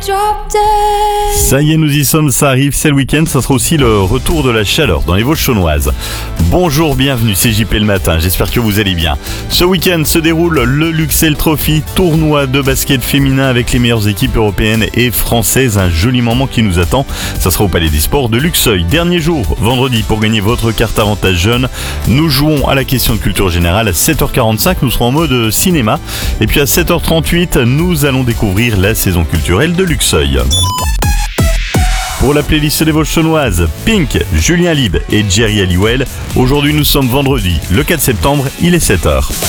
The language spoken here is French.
Ça y est, nous y sommes, ça arrive, c'est le week-end, ça sera aussi le retour de la chaleur dans les Vosges chaunoises. Bonjour, bienvenue, c'est JP le matin, j'espère que vous allez bien. Ce week-end se déroule le Luxel Trophy, tournoi de basket féminin avec les meilleures équipes européennes et françaises. Un joli moment qui nous attend, ça sera au Palais des Sports de Luxeuil. Dernier jour, vendredi, pour gagner votre carte avantage jeune. Nous jouons à la question de culture générale à 7h45, nous serons en mode cinéma. Et puis à 7h38, nous allons découvrir la saison culturelle de Luxeuil. Pour la playlist des Vosges chaunoises, Pink, Julien Lieb et Jerry Halliwell. Aujourd'hui nous sommes vendredi, le 4 septembre, il est 7h.